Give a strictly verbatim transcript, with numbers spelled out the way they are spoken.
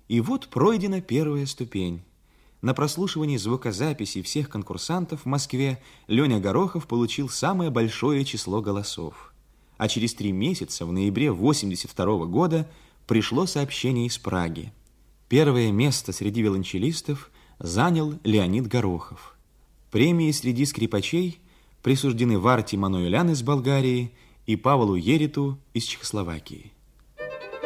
И вот пройдена первая ступень. На прослушивании звукозаписи всех конкурсантов в Москве Леня Горохов получил самое большое число голосов. А через три месяца, в ноябре восемьдесят второго года, пришло сообщение из Праги. Первое место среди виолончелистов занял Леонид Горохов. Премии среди скрипачей присуждены Варте Мануэлян из Болгарии и Павлу Ериту из Чехословакии.